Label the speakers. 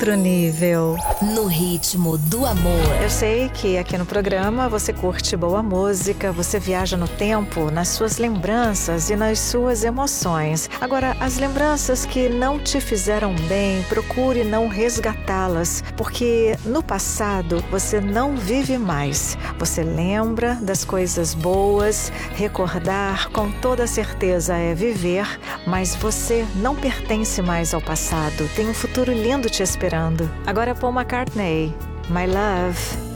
Speaker 1: outro nível.
Speaker 2: No ritmo do amor.
Speaker 1: Eu sei que aqui no programa você curte boa música, você viaja no tempo, nas suas lembranças e nas suas emoções. Agora, as lembranças que não te fizeram bem, procure não resgatá-las, porque no passado você não vive mais. Você lembra das coisas boas, recordar com toda certeza é viver, mas você não pertence mais ao passado. Tem um futuro lindo te esperando. Agora Paul McCartney, My Love.